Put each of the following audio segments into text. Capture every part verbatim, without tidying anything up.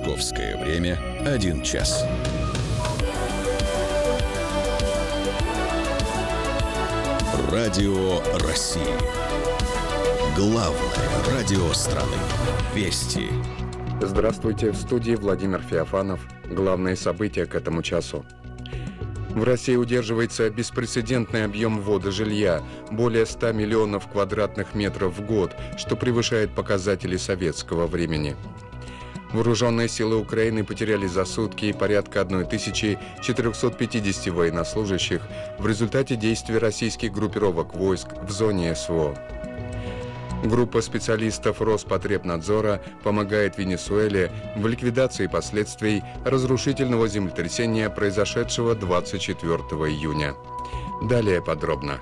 Московское время один час. Радио России. Главное радио страны. Вести. Здравствуйте, в студии Владимир Феофанов. Главные события к этому часу. В России удерживается беспрецедентный объем ввода жилья – более ста миллионов квадратных метров в год, что превышает показатели советского времени. Вооруженные силы Украины потеряли за сутки порядка тысячи четырехсот пятидесяти военнослужащих в результате действий российских группировок войск в зоне СВО. Группа специалистов Роспотребнадзора помогает Венесуэле в ликвидации последствий разрушительного землетрясения, произошедшего двадцать четвёртого июня. Далее подробно.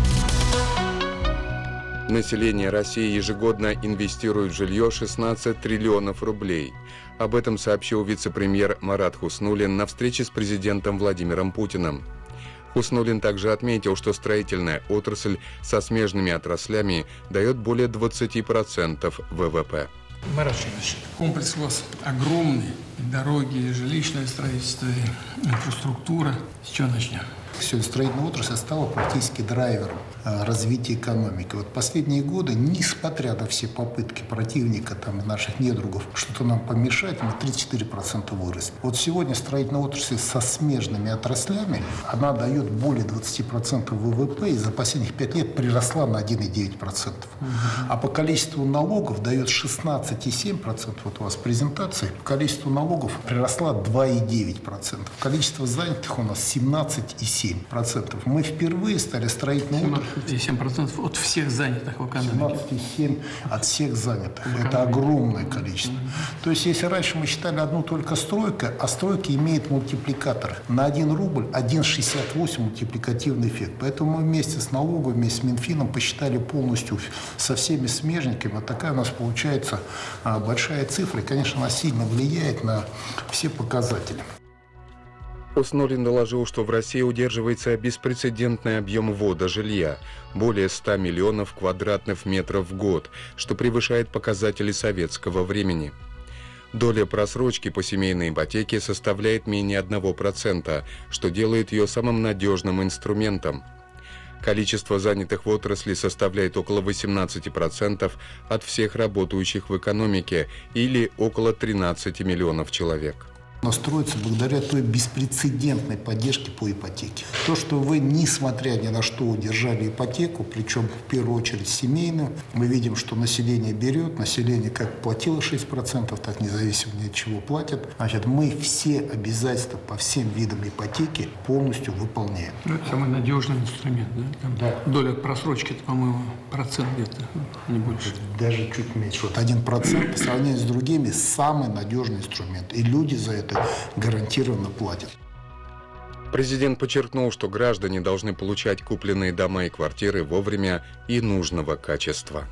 Население России ежегодно инвестирует в жилье шестнадцать триллионов рублей. Об этом сообщил вице-премьер Марат Хуснуллин на встрече с президентом Владимиром Путиным. Хуснуллин также отметил, что строительная отрасль со смежными отраслями дает более двадцати процентов ВВП. Марат Ильич, комплекс у вас огромный. Дороги, жилищное строительство, инфраструктура. С чего начнем? Сегодня строительная отрасль стала практически драйвером развития экономики. Вот последние годы, несмотря на все попытки противника, там, наших недругов, что-то нам помешать, мы тридцать четыре процента выросли. Вот сегодня строительная отрасль со смежными отраслями, она дает более двадцати процентов ВВП и за последних пять лет приросла на один целых девять десятых процента. Угу. А по количеству налогов дает шестнадцать целых семь десятых процента. Вот у вас презентации. По количеству налогов приросла два целых девять десятых процента. Количество занятых у нас семнадцать целых семь десятых процента. Мы впервые стали строительной отраслью. семнадцать целых семь десятых процента от всех занятых в экономике. семнадцать целых семь десятых процента от всех занятых. Это огромное количество. Mm-hmm. То есть, если раньше мы считали одну только стройку, а стройка имеет мультипликатор. На один рубль один целых шестьдесят восемь сотых мультипликативный эффект. Поэтому мы вместе с налоговой, вместе с Минфином посчитали полностью со всеми смежниками. Вот такая у нас получается большая цифра. И, конечно, она сильно влияет на все показатели. Хуснуллин доложил, что в России удерживается беспрецедентный объем ввода жилья – более ста миллионов квадратных метров в год, что превышает показатели советского времени. Доля просрочки по семейной ипотеке составляет менее одного процента, что делает ее самым надежным инструментом. Количество занятых в отрасли составляет около восемнадцати процентов от всех работающих в экономике или около тринадцати миллионов человек. Но строится благодаря той беспрецедентной поддержке по ипотеке. То, что вы, несмотря ни на что, удержали ипотеку, причем в первую очередь семейную, мы видим, что население берет, население как платило шесть процентов, так независимо ни от чего платит. Значит, мы все обязательства по всем видам ипотеки полностью выполняем. Ну, это самый надежный инструмент, да? Там да. Доля просрочки, это, по-моему, процент где-то, не больше. Даже чуть меньше. Вот один процент по сравнению с другими самый надежный инструмент. И люди за это гарантированно платят. Президент подчеркнул, что граждане должны получать купленные дома и квартиры вовремя и нужного качества.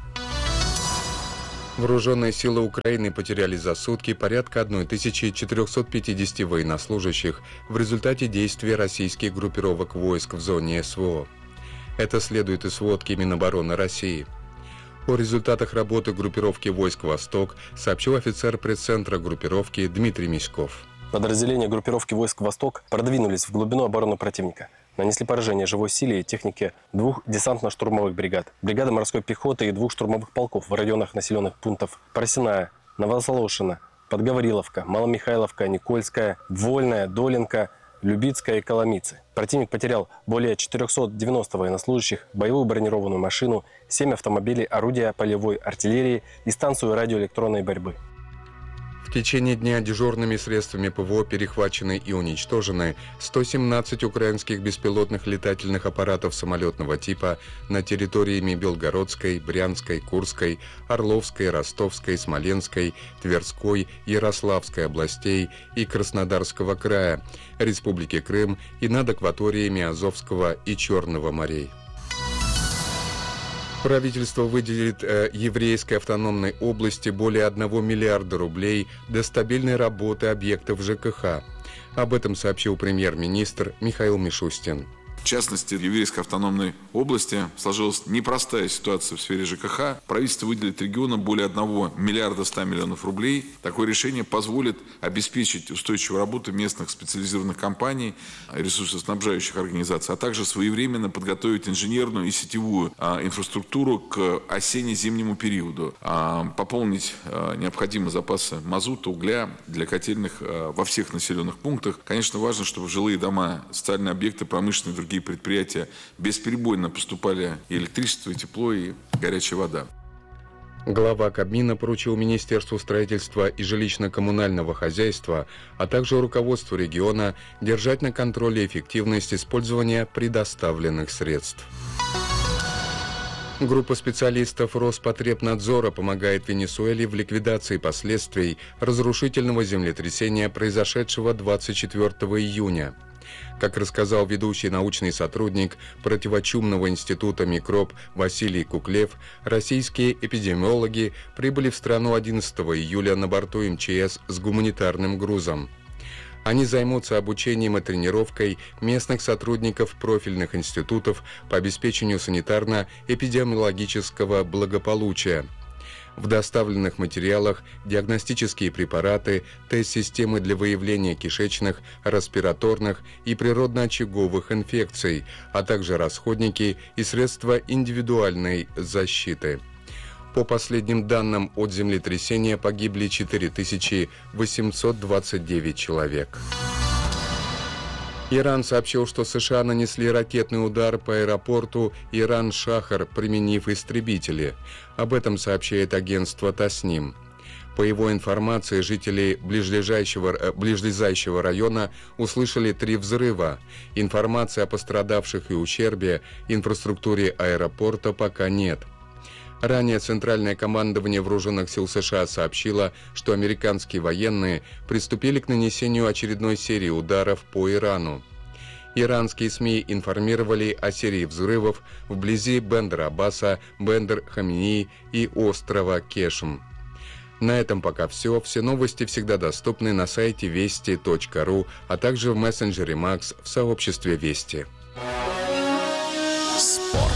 Вооруженные силы Украины потеряли за сутки порядка тысячи четырехсот пятидесяти военнослужащих в результате действий российских группировок войск в зоне СВО. Это следует из сводки Минобороны России. О результатах работы группировки войск «Восток» сообщил офицер пресс-центра группировки Дмитрий Миськов. Подразделения группировки войск «Восток» продвинулись в глубину обороны противника. Нанесли поражение живой силе и технике двух десантно-штурмовых бригад, бригады морской пехоты и двух штурмовых полков в районах населенных пунктов Просиная, Новосолошина, Подгавриловка, Маломихайловка, Никольская, Вольная, Долинка, Любицкая и Коломицы. Противник потерял более четырехсот девяноста военнослужащих, боевую бронированную машину, семь автомобилей, орудия полевой артиллерии и станцию радиоэлектронной борьбы. В течение дня дежурными средствами ПВО перехвачены и уничтожены сто семнадцать украинских беспилотных летательных аппаратов самолетного типа на территориями Белгородской, Брянской, Курской, Орловской, Ростовской, Смоленской, Тверской, Ярославской областей и Краснодарского края, Республики Крым и над акваториями Азовского и Черного морей. Правительство выделит э, еврейской автономной области более одного миллиарда рублей для стабильной работы объектов ЖКХ. Об этом сообщил премьер-министр Михаил Мишустин. В частности, в Еврейской автономной области сложилась непростая ситуация в сфере ЖКХ. Правительство выделит региону более одного миллиарда ста миллионов рублей. Такое решение позволит обеспечить устойчивую работу местных специализированных компаний, ресурсоснабжающих организаций, а также своевременно подготовить инженерную и сетевую а, инфраструктуру к осенне-зимнему периоду, а, пополнить а, необходимые запасы мазута, угля для котельных а, во всех населенных пунктах. Конечно, важно, чтобы в жилые дома, социальные объекты, промышленные и другие предприятия бесперебойно поступали и электричество, и тепло, и горячая вода. Глава Кабмина поручил Министерству строительства и жилищно-коммунального хозяйства, а также руководству региона держать на контроле эффективность использования предоставленных средств. Группа специалистов Роспотребнадзора помогает Венесуэле в ликвидации последствий разрушительного землетрясения, произошедшего двадцать четвёртого июня. Как рассказал ведущий научный сотрудник противочумного института «Микроб» Василий Куклев, российские эпидемиологи прибыли в страну одиннадцатого июля на борту эм че эс с гуманитарным грузом. Они займутся обучением и тренировкой местных сотрудников профильных институтов по обеспечению санитарно-эпидемиологического благополучия. В доставленных материалах диагностические препараты, тест-системы для выявления кишечных, респираторных и природно-очаговых инфекций, а также расходники и средства индивидуальной защиты. По последним данным, от землетрясения погибли четыре тысячи восемьсот двадцать девять человек. Иран сообщил, что США нанесли ракетный удар по аэропорту Иран-Шахар, применив истребители. Об этом сообщает агентство Тасним. По его информации, жители ближайшего, ближайшего района услышали три взрыва. Информации о пострадавших и ущербе инфраструктуре аэропорта пока нет. Ранее Центральное командование Вооруженных сил США сообщило, что американские военные приступили к нанесению очередной серии ударов по Ирану. Иранские СМИ информировали о серии взрывов вблизи Бендер-Аббаса, Бендер-Хамини и острова Кешм. На этом пока все. Все новости всегда доступны на сайте вести точка ру, а также в мессенджере Макс в сообществе Вести. Спорт.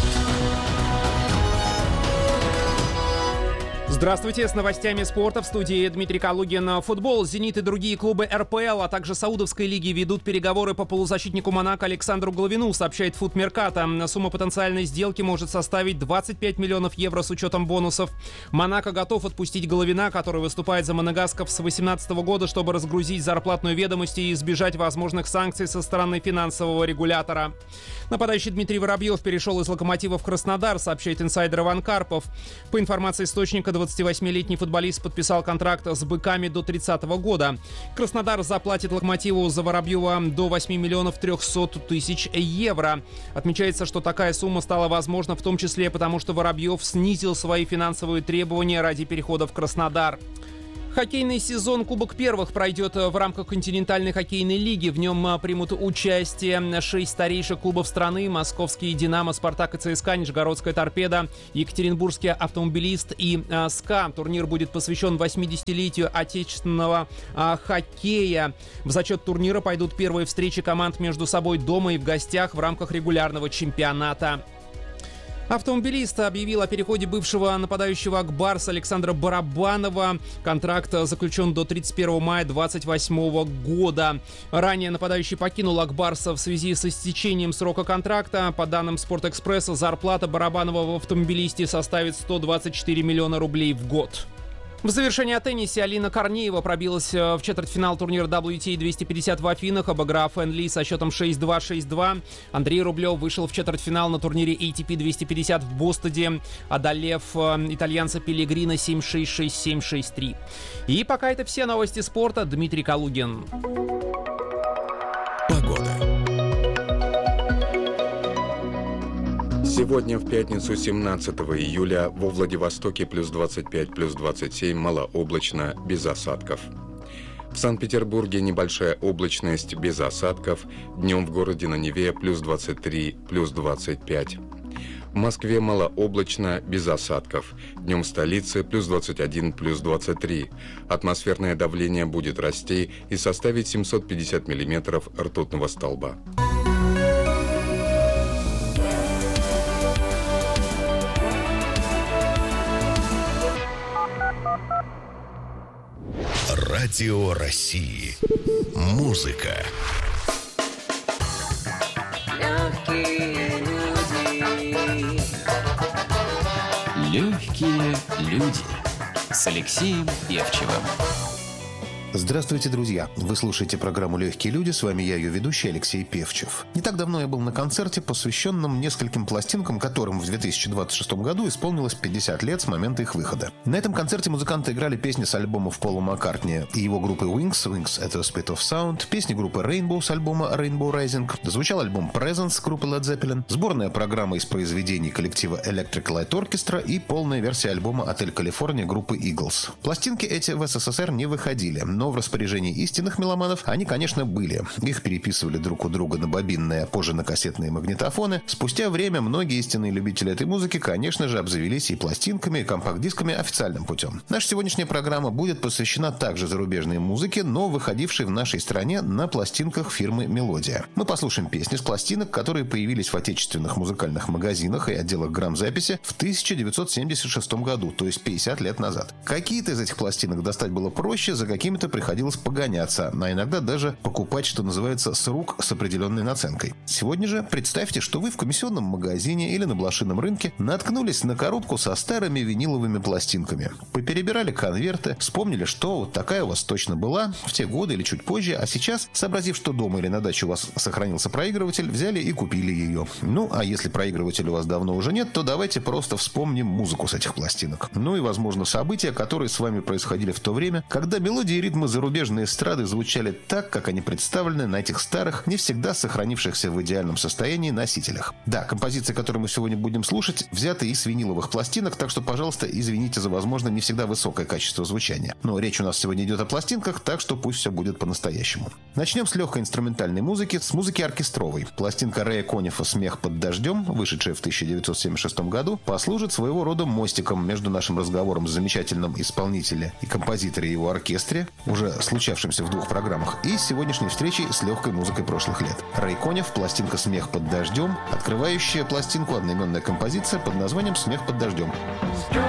Здравствуйте, с новостями спорта в студии Дмитрий Калугин. Футбол, «Зенит» и другие клубы эр пэ эл, а также Саудовской лиги ведут переговоры по полузащитнику «Монако» Александру Головину, сообщает Футмеркато. Сумма потенциальной сделки может составить двадцать пять миллионов евро с учетом бонусов. «Монако» готов отпустить Головина, который выступает за моneгасков с две тысячи восемнадцатого года, чтобы разгрузить зарплатную ведомость и избежать возможных санкций со стороны финансового регулятора. Нападающий Дмитрий Воробьев перешел из «Локомотива» в Краснодар, сообщает инсайдер Иван Карпов. По информации источника, двадцативосьмилетний футболист подписал контракт с «Быками» до тридцатого года. Краснодар заплатит «Локомотиву» за Воробьева до восьми миллионов трехсот тысяч евро. Отмечается, что такая сумма стала возможна в том числе потому, что Воробьев снизил свои финансовые требования ради перехода в Краснодар. Хоккейный сезон Кубок Первых пройдет в рамках континентальной хоккейной лиги. В нем примут участие шесть старейших клубов страны: Московский «Динамо», «Спартак» и ЦСКА, Нижегородская «Торпеда», Екатеринбургский «Автомобилист» и а, СКА. Турнир будет посвящен восьмидесятилетию отечественного а, хоккея. В зачет турнира пойдут первые встречи команд между собой дома и в гостях в рамках регулярного чемпионата. «Автомобилист» объявил о переходе бывшего нападающего «Акбарса» Александра Барабанова. Контракт заключен до тридцать первого мая две тысячи двадцать восьмого года. Ранее нападающий покинул «Акбарса» в связи с истечением срока контракта. По данным «Спортэкспресса», зарплата Барабанова в «Автомобилисте» составит сто двадцать четыре миллиона рублей в год. В завершении о теннисе Алина Корнеева пробилась в четвертьфинал турнира дабл ю ти эй двести пятьдесят в Афинах, обыграв Энн Ли со счетом шесть-два, шесть-два. Андрей Рублев вышел в четвертьфинал на турнире эй ти пи двести пятьдесят в Бостоне, одолев итальянца Пеллегрино семь-шесть, шесть-семь, шесть-три. И пока это все новости спорта. Дмитрий Калугин. Погода. Сегодня в пятницу семнадцатого июля во Владивостоке плюс двадцать пять, плюс двадцать семь, малооблачно, без осадков. В Санкт-Петербурге небольшая облачность, без осадков. Днем в городе на Неве плюс двадцать три, плюс двадцать пять. В Москве малооблачно, без осадков. Днем в столице плюс двадцать один, плюс двадцать три. Атмосферное давление будет расти и составить семьсот пятьдесят миллиметров ртутного столба. Радио России. Музыка. Легкие люди. Легкие люди. С Алексеем Певчевым. Здравствуйте, друзья! Вы слушаете программу «Легкие люди». С вами я, ее ведущий Алексей Певчев. Не так давно я был на концерте, посвященном нескольким пластинкам, которым в две тысячи двадцать шестом году исполнилось пятьдесят лет с момента их выхода. На этом концерте музыканты играли песни с альбомов Пола Маккартни и его группы Wings, Wings at the Speed of Sound, песни группы Rainbow с альбома Rainbow Rising, звучал альбом Presence группы Led Zeppelin, сборная программа из произведений коллектива Electric Light Orchestra и полная версия альбома Отель Калифорния группы Eagles. Пластинки эти в СССР не выходили, но в распоряжении истинных меломанов они, конечно, были. Их переписывали друг у друга на бобинные, а позже на кассетные магнитофоны. Спустя время многие истинные любители этой музыки, конечно же, обзавелись и пластинками, и компакт-дисками официальным путем. Наша сегодняшняя программа будет посвящена также зарубежной музыке, но выходившей в нашей стране на пластинках фирмы «Мелодия». Мы послушаем песни с пластинок, которые появились в отечественных музыкальных магазинах и отделах грамзаписи в тысяча девятьсот семьдесят шестом году, то есть пятьдесят лет назад. Какие-то из этих пластинок достать было проще, за какими-то приходилось погоняться, а иногда даже покупать, что называется, с рук с определенной наценкой. Сегодня же представьте, что вы в комиссионном магазине или на блошином рынке наткнулись на коробку со старыми виниловыми пластинками. Поперебирали конверты, вспомнили, что вот такая у вас точно была в те годы или чуть позже, а сейчас, сообразив, что дома или на даче у вас сохранился проигрыватель, взяли и купили ее. Ну, а если проигрывателя у вас давно уже нет, то давайте просто вспомним музыку с этих пластинок. Ну и, возможно, события, которые с вами происходили в то время, когда мелодии и ритмы зарубежные эстрады звучали так, как они представлены на этих старых, не всегда сохранившихся в идеальном состоянии носителях. Да, композиции, которые мы сегодня будем слушать, взяты из виниловых пластинок, так что, пожалуйста, извините за, возможно, не всегда высокое качество звучания. Но речь у нас сегодня идет о пластинках, так что пусть все будет по-настоящему. Начнем с легкой инструментальной музыки, с музыки оркестровой. Пластинка Рэя Коннифа «Смех под дождем», вышедшая в тысяча девятьсот семьдесят шестом году, послужит своего рода мостиком между нашим разговором с замечательным исполнителем и композитором его оркестре, уже случавшимся в двух программах, и сегодняшней встречей с легкой музыкой прошлых лет. Рэй Конниф, пластинка «Смех под дождем», открывающая пластинку одноименная композиция под названием «Смех под дождем».